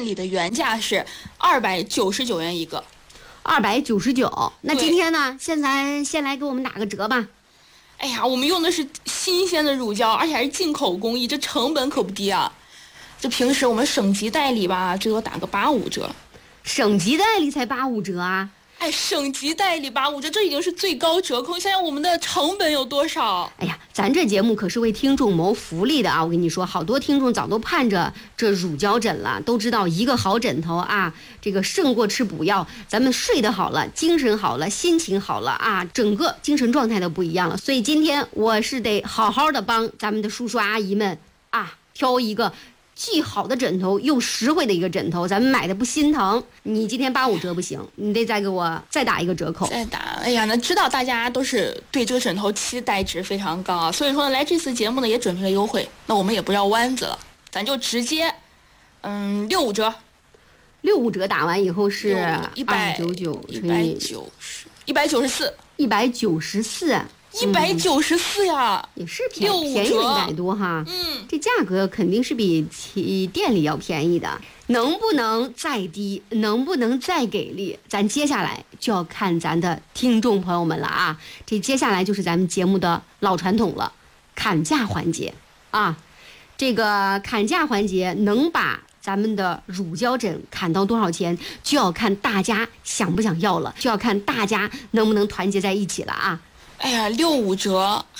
店里的原价是299元一个。 299，那今天呢？现在先来给我们打个折吧。 哎呀，我们用的是新鲜的乳胶，而且还是进口工艺，这成本可不低啊。这平时我们省级代理吧，最多打个85折。 省级代理才85折啊？ 哎，省级代理85折，这已经是最高折扣。想想我们的成本有多少？ 哎呀，咱这节目可是为听众谋福利的啊！我跟你说，好多听众早都盼着这乳胶枕了，都知道一个好枕头啊，这个胜过吃补药。咱们睡得好了，精神好了，心情好了啊，整个精神状态都不一样了。所以今天我是得好好的帮咱们的叔叔阿姨们啊挑一个既好的枕头又实惠的一个枕头，咱们买的不心疼。你今天85折不行，你得再给我再打一个折扣。 再打，哎呀，那知道大家都是对这个枕头期待值非常高啊，所以说呢，来这次节目呢也准备了优惠，那我们也不绕弯子了，咱就直接65折。 65折打完以后是 199 乘以 194。194呀， 也是便宜了100多哈。这价格肯定是比店里要便宜的。能不能再低，能不能再给力，咱接下来就要看咱的听众朋友们了啊。这接下来就是咱们节目的老传统了，砍价环节啊。这个砍价环节能把咱们的乳胶枕砍到多少钱，就要看大家想不想要了，就要看大家能不能团结在一起了啊。 哎呀，65折